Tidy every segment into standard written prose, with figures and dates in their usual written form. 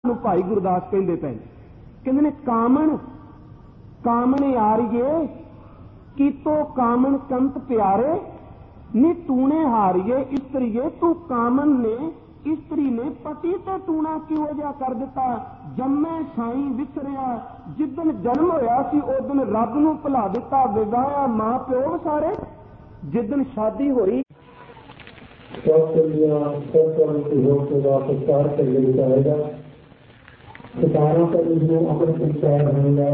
भाई गुरदास कहते पे कहते ने कामन कामने आरिए कि तो कामन कंत प्यारे नी तूने हारिए स्त्रीए तू कामन ने स्त्री ने पति ते टूना क्यों जा कर दिता जम्मे साई विसरिया जिदन जन्म होया सी उस दिन रब नूं भुला दिता विवाह मां प्यो सारे जिदन शादी हुई सितारों पर जो अमर संचार होगा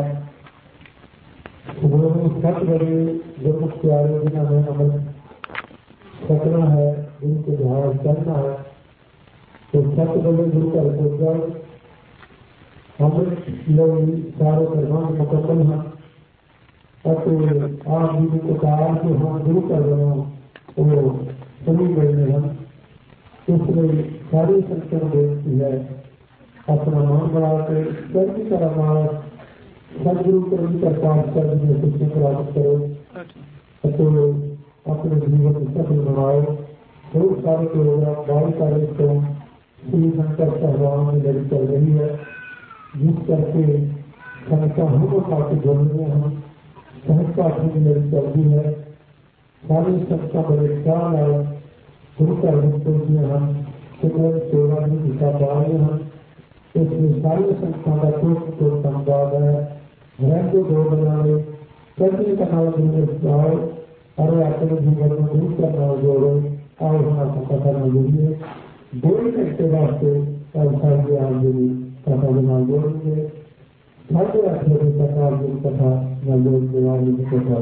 सच बड़े जो प्यारे जिन्हें अमर सपना है जिनके जहाज चलना है तो सच बड़े गुरु का उपयोग हम लोग सारे प्रधान मुकम्मल हैं और आप जी को कहा कि हम गुरु कर रहे हैं वो सभी गए हैं इसलिए सारी संस्था बेचती है अपना मन बना के सभी तरह सदगुरु को उनका पाठ करने में शिक्षा प्राप्त करो तो अपने जीवन में सफल बनाओ बहुत सारे प्रोग्राम बहुत सारे श्री शंकर सहवान में लड़ी चल रही है जिस करके संस्था हम काफी जोड़ने हम संस्था की लड़ी चल रही है सारी संस्था बड़े ख्याल है गुरु का में हम शिक्षण सेवा की दिशा पा रहे हैं इसमें सारी संस्था का कोई संवाद है रहते दो बनाए सभी कनाल जाओ और अपने जीवन में दूर करना जोड़ो और हमारा कथा न जोड़िए 2 घंटे वास्ते और सारे आंदोलन कथा बना जोड़ेंगे सारे अच्छे कथा कथा न जोड़ने वाले कथा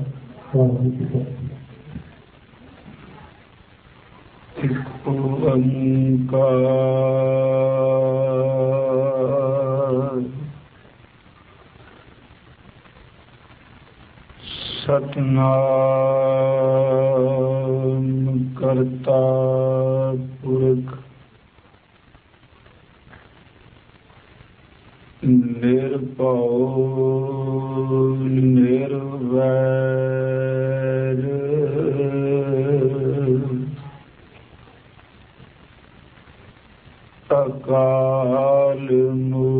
सतनाम करता पुरख निर्भव निर्वैर अकाल मूर्ति